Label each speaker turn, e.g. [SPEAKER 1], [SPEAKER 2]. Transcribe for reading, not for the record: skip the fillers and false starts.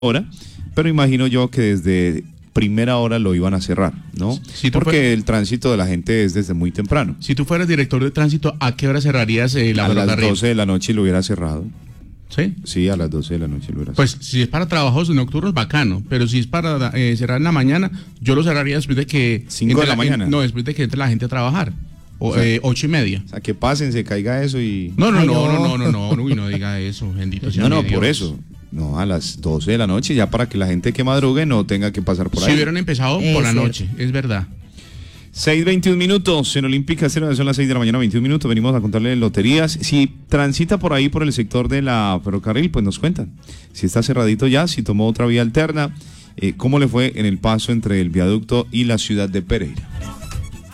[SPEAKER 1] hora, pero imagino yo que desde primera hora lo iban a cerrar, ¿no? Porque el tránsito de la gente es desde muy temprano.
[SPEAKER 2] Si tú fueras director de tránsito, ¿a qué hora cerrarías la
[SPEAKER 1] A las
[SPEAKER 2] ferrocarril?
[SPEAKER 1] 12 de la noche lo hubiera cerrado.
[SPEAKER 2] ¿Sí?
[SPEAKER 1] Sí, a las 12 de la noche lo hubiera cerrado.
[SPEAKER 2] Pues si es para trabajos nocturnos, bacano, pero si es para cerrar en la mañana, yo lo cerraría después de que...
[SPEAKER 1] 5 de la mañana.
[SPEAKER 2] No, después de que entre la gente a trabajar. O sea, 8:30.
[SPEAKER 1] O sea, que pasen, se caiga eso y...
[SPEAKER 2] No, no diga eso, bendito sea
[SPEAKER 1] No,
[SPEAKER 2] mi Dios.
[SPEAKER 1] por eso. No, a las 12 de la noche, ya para que la gente que madrugue no tenga que pasar por ahí.
[SPEAKER 2] Si hubieran empezado por la noche, es verdad.
[SPEAKER 1] 6:21 minutos, en Olímpica Estéreo, son las 6 de la mañana, 21 minutos, venimos a contarle loterías. Si transita por ahí, por el sector de la ferrocarril, pues nos cuentan. Si está cerradito ya, si tomó otra vía alterna, cómo le fue en el paso entre el viaducto y la ciudad de Pereira.